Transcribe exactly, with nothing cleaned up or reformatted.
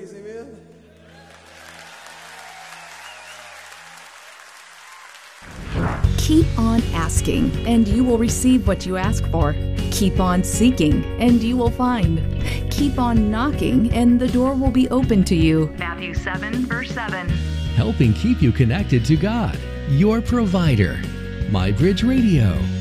praise. Amen. Keep on asking, and you will receive what you ask for. Keep on seeking, and you will find. Keep on knocking, and the door will be open to you. Matthew seven, verse seven. Helping keep you connected to God, your provider. MyBridge Radio.